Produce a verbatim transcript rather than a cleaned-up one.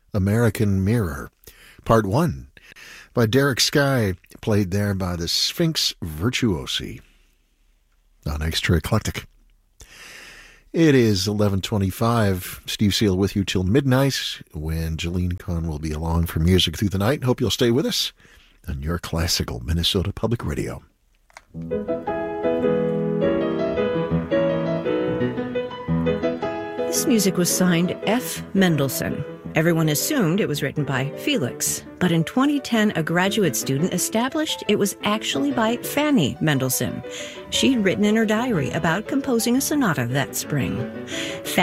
American Mirror, Part one, by Derek Sky, played there by the Sphinx Virtuosi on Extra Eclectic. It is eleven twenty-five. Steve Seal with you till midnight, when Jolene Kahn will be along for music through the night. Hope you'll stay with us on your classical Minnesota Public Radio. This music was signed F. Mendelssohn. Everyone assumed it was written by Felix, but in twenty ten, a graduate student established it was actually by Fanny Mendelssohn. She'd written in her diary about composing a sonata that spring.